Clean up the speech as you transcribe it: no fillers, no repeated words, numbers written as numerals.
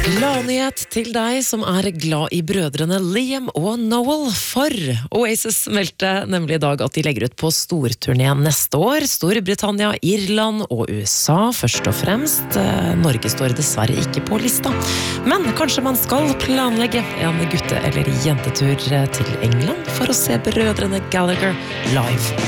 Gladnyhet til deg som glad i brødrene Liam og Noel, for Oasis meldte nemlig I dag at de legger ut på storturné neste år. Storbritannia, Irland og USA først og fremst. Norge står dessverre ikke på lista. Men kanskje man skal planlegge en gutte- eller jentetur til England for å se brødrene Gallagher live.